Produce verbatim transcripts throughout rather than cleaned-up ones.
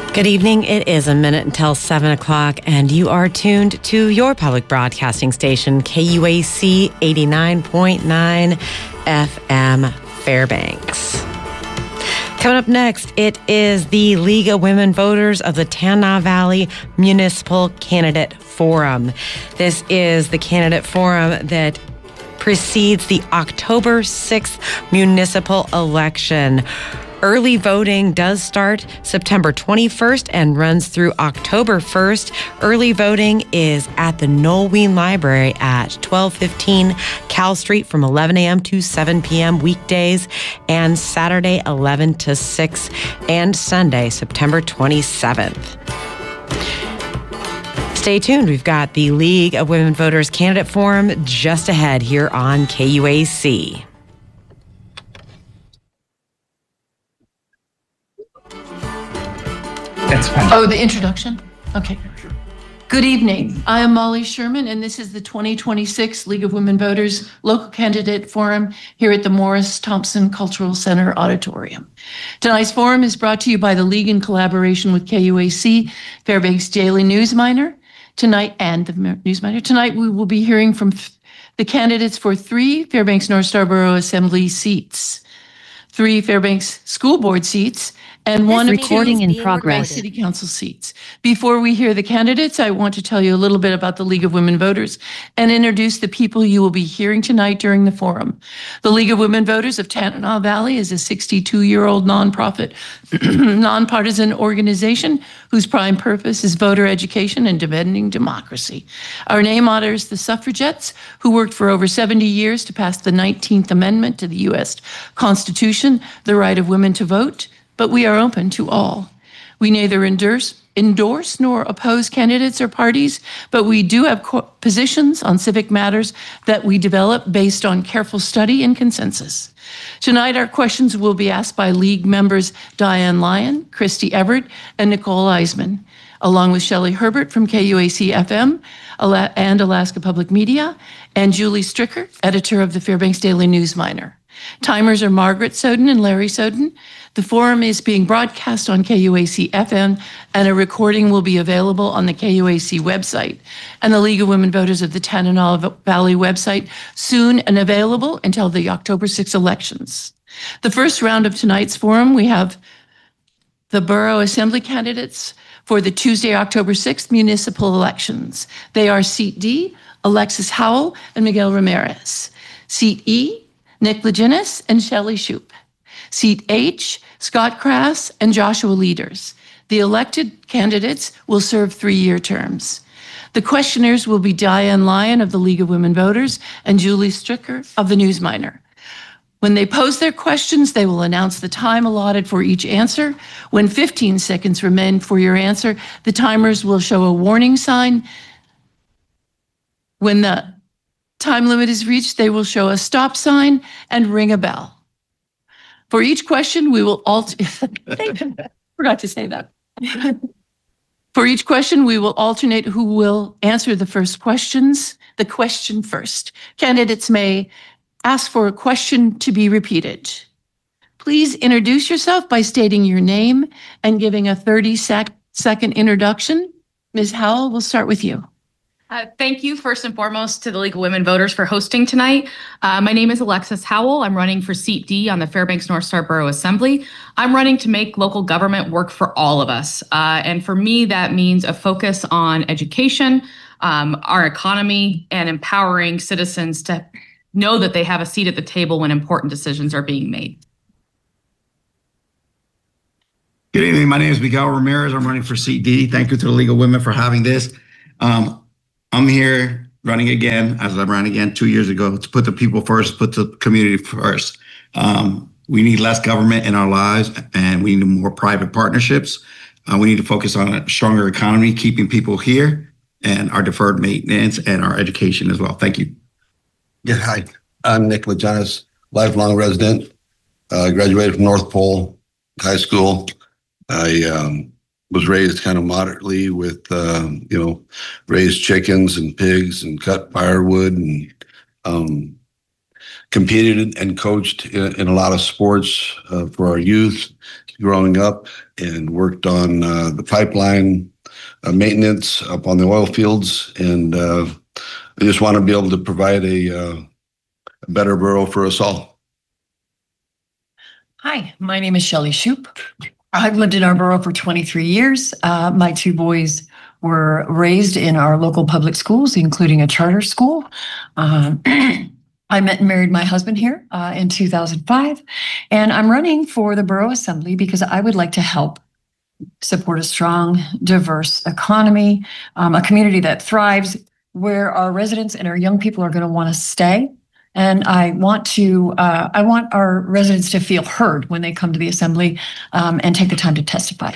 Good evening. It is a minute until seven o'clock, and you are tuned to your public broadcasting station, K U A C eighty-nine point nine F M Fairbanks. Coming up next, it is the League of Women Voters of the Tanana Valley Municipal Candidate Forum. This is the candidate forum that precedes the October sixth municipal election. Early voting does start September twenty-first and runs through October first. Early voting is at the Nolwenn Library at twelve fifteen Cal Street from eleven a.m. to seven p.m. weekdays, and Saturday eleven to six, and Sunday September twenty-seventh. Stay tuned. We've got the League of Women Voters Candidate Forum just ahead here on K U A C. Oh, the introduction? Okay. Good evening. I am Molly Sherman, and this is the twenty twenty-six League of Women Voters Local Candidate Forum here at the Morris Thompson Cultural Center Auditorium. Tonight's forum is brought to you by the League in collaboration with K U A C, Fairbanks Daily Newsminer, tonight, and the Newsminer. Tonight, we will be hearing from the candidates for three Fairbanks North Starborough Assembly seats, three Fairbanks School Board seats, and one recording in progress city council seats. Before we hear the candidates, I want to tell you a little bit about the League of Women Voters and introduce the people you will be hearing tonight during the forum. The League of Women Voters of Tanana Valley is a sixty-two-year-old nonprofit, nonpartisan organization whose prime purpose is voter education and defending democracy. Our name honors the suffragettes who worked for over seventy years to pass the nineteenth Amendment to the U S Constitution, the right of women to vote. But we are open to all. We neither endorse, endorse nor oppose candidates or parties, but we do have co- positions on civic matters that we develop based on careful study and consensus. Tonight, our questions will be asked by League members Diane Lyon, Christy Everett, and Nicole Eisman, along with Shelley Herbert from K U A C F M and Alaska Public Media, and Julie Stricker, editor of the Fairbanks Daily Newsminer. Timers are Margaret Soden and Larry Soden. The forum is being broadcast on K U A C F M, and a recording will be available on the K U A C website and the League of Women Voters of the Tanana Valley website soon, and available until the October sixth elections. The first round of tonight's forum, we have the Borough Assembly candidates for the Tuesday, October sixth municipal elections. They are Seat D, Alexis Howell and Miguel Ramirez. Seat E, Nick Leginis and Shelley Shoup. Seat H, Scott Crass and Joshua Leaders. The elected candidates will serve three-year terms. The questioners will be Diane Lyon of the League of Women Voters and Julie Stricker of the Newsminer. When they pose their questions, they will announce the time allotted for each answer. When fifteen seconds remain for your answer, the timers will show a warning sign. When the time limit is reached, they will show a stop sign and ring a bell. For each question, we will alter. Forgot to say that. For each question, we will alternate who will answer the first questions, the question first. Candidates may ask for a question to be repeated. Please introduce yourself by stating your name and giving a thirty second introduction. Miz Howell, we'll start with you. Uh, thank you, first and foremost, to the League of Women Voters for hosting tonight. Uh, my name is Alexis Howell. I'm running for Seat D on the Fairbanks North Starborough Assembly. I'm running to make local government work for all of us. Uh, and for me, that means a focus on education, um, our economy, and empowering citizens to know that they have a seat at the table when important decisions are being made. Good evening. My name is Miguel Ramirez. I'm running for Seat D. Thank you to the League of Women for having this. Um, I'm here running again, as I ran again two years ago, to put the people first, put the community first. Um, we need less government in our lives, and we need more private partnerships. Uh, we need to focus on a stronger economy, keeping people here, and our deferred maintenance and our education as well. Thank you. Yeah, hi. I'm Nick Leginis, lifelong resident. Uh, graduated from North Pole High School. I um, was raised kind of moderately with, um, you know, raised chickens and pigs and cut firewood, and um, competed and coached in, in a lot of sports uh, for our youth. growing up and worked on uh, the pipeline uh, maintenance up on the oil fields. And uh, I just want to be able to provide a, uh, a better borough for us all. Hi, my name is Shelley Shoup. I've lived in our borough for twenty-three years. Uh, my two boys were raised in our local public schools, including a charter school. Um, I met and married my husband here uh, in two thousand five, and I'm running for the Borough Assembly because I would like to help support a strong, diverse economy, um, a community that thrives, where our residents and our young people are going to want to stay. And I want to, uh, I want our residents to feel heard when they come to the Assembly um, and take the time to testify.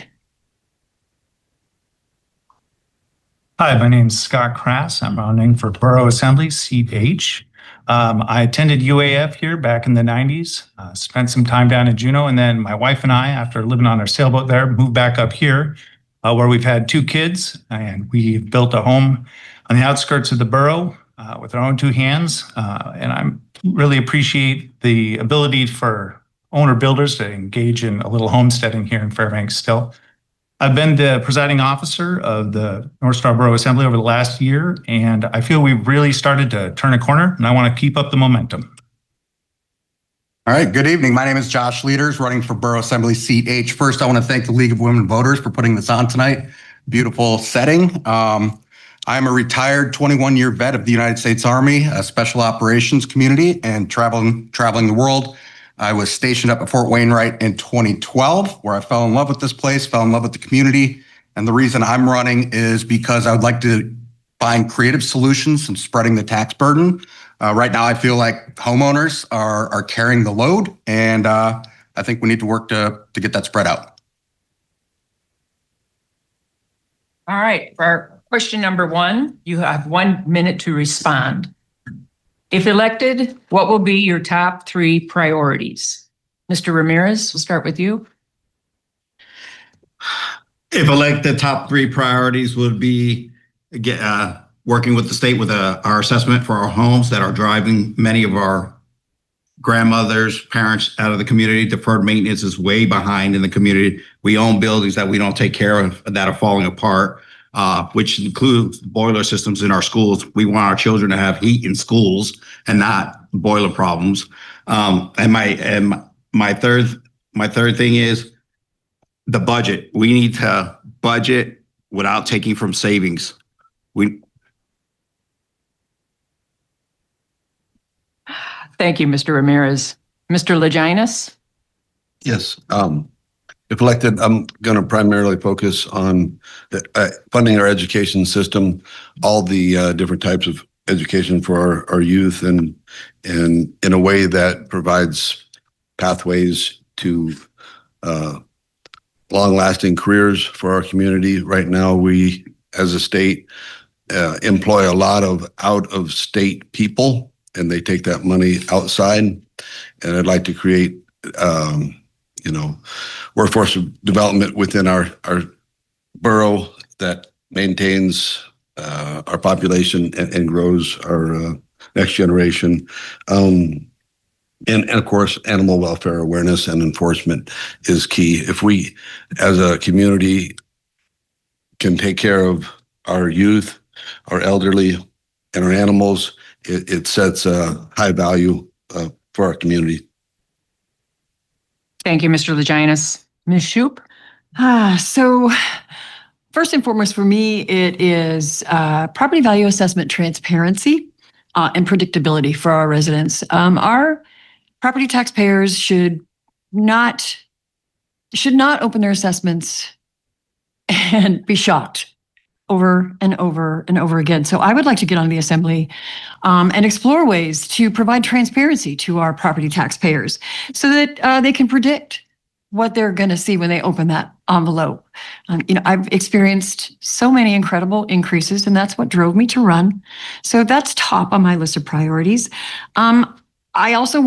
Hi, my name is Scott Crass. I'm running for Borough Assembly, Seat H. Um, I attended U A F here back in the nineties, uh, spent some time down in Juneau, and then my wife and I, after living on our sailboat there, moved back up here uh, where we've had two kids, and we built a home on the outskirts of the borough uh, with our own two hands. Uh, and I really appreciate the ability for owner builders to engage in a little homesteading here in Fairbanks still. I've been the presiding officer of the North Star Borough Assembly over the last year, and I feel we've really started to turn a corner, and I want to keep up the momentum. All right, good evening. My name is Josh Leaders, running for Borough Assembly Seat H. First, I want to thank the League of Women Voters for putting this on tonight. Beautiful setting. Um, I'm a retired twenty-one year vet of the United States Army, a special operations community, and traveling, traveling the world. I was stationed up at Fort Wainwright in twenty twelve, where I fell in love with this place, fell in love with the community. And the reason I'm running is because I would like to find creative solutions in spreading the tax burden. Uh, right now, I feel like homeowners are, are carrying the load, and uh, I think we need to work to, to get that spread out. All right, for question number one, you have one minute to respond. If elected, what will be your top three priorities? Mister Ramirez, we'll start with you. If elected, top three priorities would be get, uh, working with the state with uh, our assessment for our homes that are driving many of our grandmothers, parents out of the community. Deferred maintenance is way behind in the community. We own buildings that we don't take care of that are falling apart. Uh, which includes boiler systems in our schools. We want our children to have heat in schools and not boiler problems. Um, and my and my third my third thing is the budget. We need to budget without taking from savings. We. Thank you, Mister Ramirez. Mister Laginas? Yes. Um, If elected, I'm going to primarily focus on the, uh, funding our education system, all the uh, different types of education for our, our youth, and and in a way that provides pathways to uh, long-lasting careers for our community. Right now, we, as a state, uh, employ a lot of out-of-state people, and they take that money outside. And I'd like to create um, you know, workforce development within our, our borough that maintains uh, our population and, and grows our uh, next generation. Um, and, and of course, animal welfare awareness and enforcement is key. If we, as a community, can take care of our youth, our elderly, and our animals, it, it sets a high value uh, for our community. Thank you, Mister Laginas. Miz Shoup? Ah, so first and foremost for me, it is uh, property value assessment transparency uh, and predictability for our residents. Um, our property taxpayers should not should not open their assessments and be shocked over and over and over again. So I would like to get on the Assembly um, and explore ways to provide transparency to our property taxpayers so that uh, they can predict what they're going to see when they open that envelope. Um, you know, I've experienced so many incredible increases, and that's what drove me to run. So that's top on my list of priorities. Um, I also